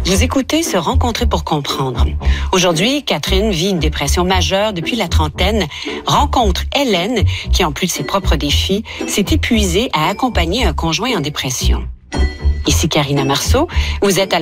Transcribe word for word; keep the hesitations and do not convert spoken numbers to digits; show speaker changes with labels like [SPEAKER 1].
[SPEAKER 1] Vous écoutez Se rencontrer pour comprendre. Aujourd'hui, Catherine vit une dépression majeure depuis la trentaine, rencontre Hélène, qui en plus de ses propres défis, s'est épuisée à accompagner un conjoint en dépression. Ici Karina Marceau, vous êtes à